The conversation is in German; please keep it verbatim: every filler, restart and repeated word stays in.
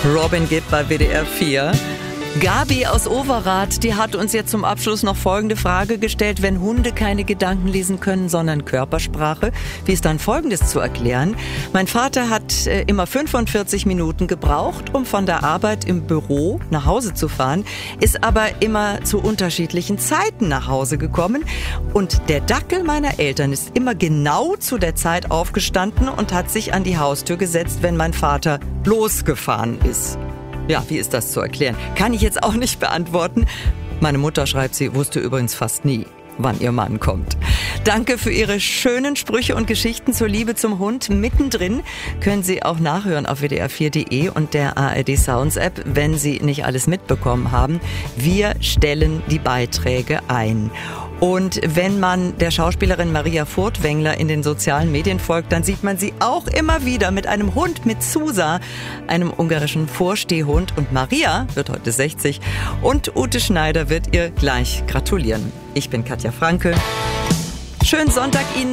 Robin Gibb bei W D R vier. Gabi aus Overath, die hat uns jetzt zum Abschluss noch folgende Frage gestellt. Wenn Hunde keine Gedanken lesen können, sondern Körpersprache, wie ist dann Folgendes zu erklären? Mein Vater hat äh, immer fünfundvierzig Minuten gebraucht, um von der Arbeit im Büro nach Hause zu fahren, ist aber immer zu unterschiedlichen Zeiten nach Hause gekommen. Und der Dackel meiner Eltern ist immer genau zu der Zeit aufgestanden und hat sich an die Haustür gesetzt, wenn mein Vater losgefahren ist. Ja, wie ist das zu erklären? Kann ich jetzt auch nicht beantworten. Meine Mutter, schreibt sie, wusste übrigens fast nie, wann ihr Mann kommt. Danke für Ihre schönen Sprüche und Geschichten zur Liebe zum Hund. Mittendrin können Sie auch nachhören auf W D R vier Punkt de und der A R D Sounds App, wenn Sie nicht alles mitbekommen haben. Wir stellen die Beiträge ein. Und wenn man der Schauspielerin Maria Furtwängler in den sozialen Medien folgt, dann sieht man sie auch immer wieder mit einem Hund, mit Zusa, einem ungarischen Vorstehhund. Und Maria wird heute sechzig und Ute Schneider wird ihr gleich gratulieren. Ich bin Katja Franke. Schönen Sonntag Ihnen.